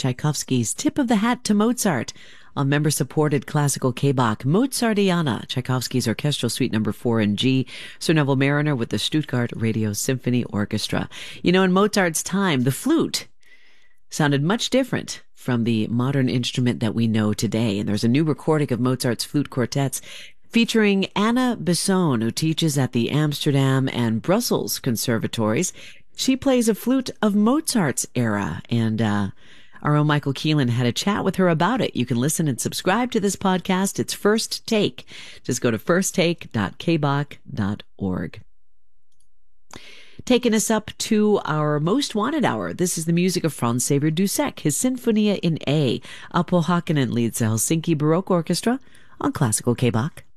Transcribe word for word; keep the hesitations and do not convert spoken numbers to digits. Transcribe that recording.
Tchaikovsky's Tip of the Hat to Mozart, a member-supported classical K-Bach, Mozartiana, Tchaikovsky's Orchestral Suite Number four in G, Sir Neville Mariner with the Stuttgart Radio Symphony Orchestra. You know, in Mozart's time, the flute sounded much different from the modern instrument that we know today. And there's a new recording of Mozart's flute quartets featuring Anna Besson, who teaches at the Amsterdam and Brussels conservatories. She plays a flute of Mozart's era, and uh our own Michael Keelan had a chat with her about it. You can listen and subscribe to this podcast. It's First Take. Just go to first take dot k bach dot org. Taking us up to our most wanted hour, this is the music of Franz Xaver Dussek, his Sinfonia in A. Apo Hakkanen leads the Helsinki Baroque Orchestra on Classical K-Bach.